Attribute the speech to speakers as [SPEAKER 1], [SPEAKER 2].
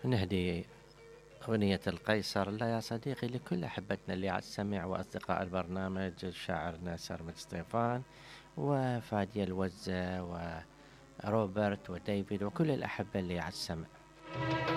[SPEAKER 1] نهدي أغنية القيصر لا يا صديقي لكل أحبتنا اللي على السمع وأصدقاء البرنامج، الشاعر سرمد سطيفان وفادية الوزة وروبرت وديفيد وكل الأحبة اللي على السمع.